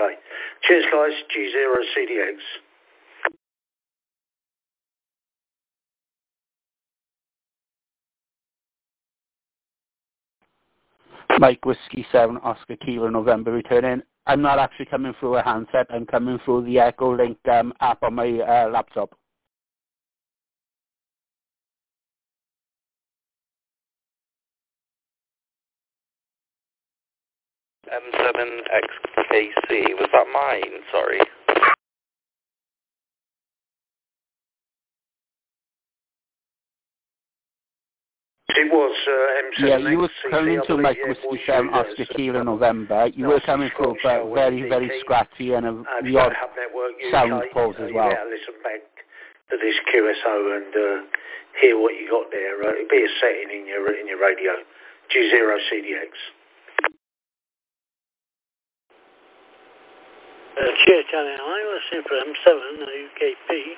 UK. Cheers, guys. G0CDX. Mike Whiskey 7 Oscar Kilo November returning. I'm not actually coming through a handset. I'm coming through the Echo Link app on my laptop. M7XKC, was that mine? Sorry. It was M7XKC. Yeah, you were coming to Mike Whiskey 7 Oscar Kilo November. You were coming through, but very, very scratchy and the odd sound pause as well. Yeah, listen back to this QSO and hear what you got there. It'd be a setting in your radio. G0CDX. Cheers, Charlie. I'm listening for M7 UKP.